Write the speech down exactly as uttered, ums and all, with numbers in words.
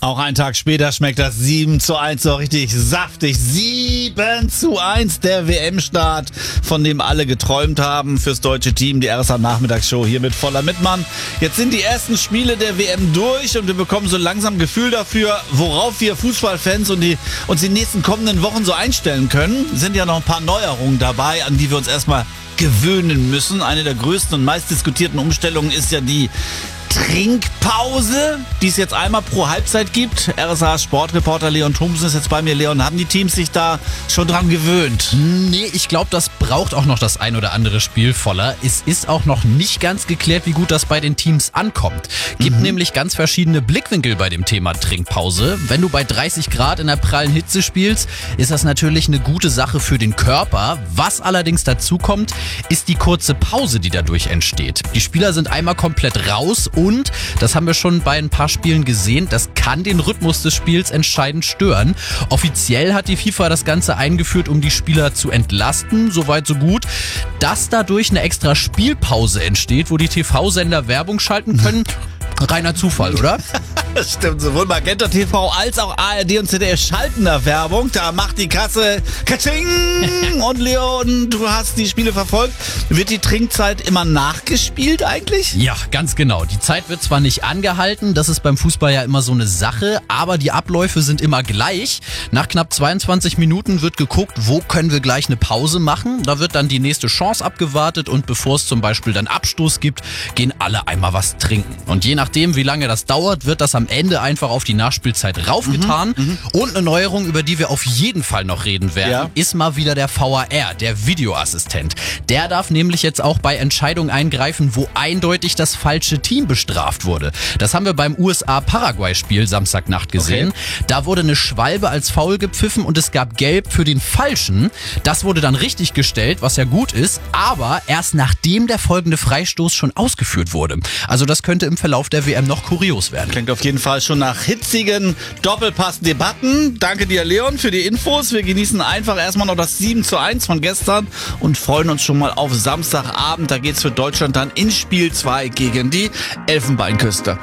Auch einen Tag später schmeckt das sieben zu eins so richtig saftig. sieben zu eins, der W M-Start, von dem alle geträumt haben fürs deutsche Team. Die R S A-Nachmittagsshow hier mit Voller Mittmann. Jetzt sind die ersten Spiele der W M durch und wir bekommen so langsam Gefühl dafür, worauf wir Fußballfans und die, uns die nächsten kommenden Wochen so einstellen können. Sind ja noch ein paar Neuerungen dabei, an die wir uns erstmal gewöhnen müssen. Eine der größten und meistdiskutierten Umstellungen ist ja die Trinkpause, die es jetzt einmal pro Halbzeit gibt. R S A-Sportreporter Leon Thomsen ist jetzt bei mir. Leon, haben die Teams sich da schon dran gewöhnt? Nee, ich glaube, das braucht auch noch das ein oder andere Spiel voller. Es ist auch noch nicht ganz geklärt, wie gut das bei den Teams ankommt. Gibt mhm. nämlich ganz verschiedene Blickwinkel bei dem Thema Trinkpause. Wenn du bei dreißig Grad in der prallen Hitze spielst, ist das natürlich eine gute Sache für den Körper. Was allerdings dazu kommt, ist die kurze Pause, die dadurch entsteht. Die Spieler sind einmal komplett raus und, das haben wir schon bei ein paar Spielen gesehen, das kann den Rhythmus des Spiels entscheidend stören. Offiziell hat die FIFA das Ganze eingeführt, um die Spieler zu entlasten, soweit so gut. Dass dadurch eine extra Spielpause entsteht, wo die T V-Sender Werbung schalten können, reiner Zufall, oder? Das stimmt, sowohl Magenta T V als auch A R D und Z D F schalten da Werbung. Da macht die Kasse Katsching! Und Leon, du hast die Spiele verfolgt. Wird die Trinkzeit immer nachgespielt eigentlich? Ja, ganz genau. Die Zeit wird zwar nicht angehalten, das ist beim Fußball ja immer so eine Sache, aber die Abläufe sind immer gleich. Nach knapp zweiundzwanzig Minuten wird geguckt, wo können wir gleich eine Pause machen. Da wird dann die nächste Chance abgewartet und bevor es zum Beispiel dann Abstoß gibt, gehen alle einmal was trinken. Und je nachdem, wie lange das dauert, wird das am Ende einfach auf die Nachspielzeit raufgetan. Mhm, und eine Neuerung, über die wir auf jeden Fall noch reden werden, ja. ist mal wieder der V A R, der Videoassistent. Der darf nämlich jetzt auch bei Entscheidungen eingreifen, wo eindeutig das falsche Team bestraft wurde. Das haben wir beim U S A-Paraguay-Spiel Samstagnacht gesehen. Okay. Da wurde eine Schwalbe als Foul gepfiffen und es gab Gelb für den Falschen. Das wurde dann richtig gestellt, was ja gut ist, aber erst nachdem der folgende Freistoß schon ausgeführt wurde. Also das könnte im Verlauf der W M noch kurios werden. Klingt auf jeden Fall schon nach hitzigen Doppelpass-Debatten. Danke dir, Leon, für die Infos. Wir genießen einfach erstmal noch das sieben zu eins von gestern und freuen uns schon mal auf Samstagabend. Da geht's für Deutschland dann in Spiel zwei gegen die Elfenbeinküste.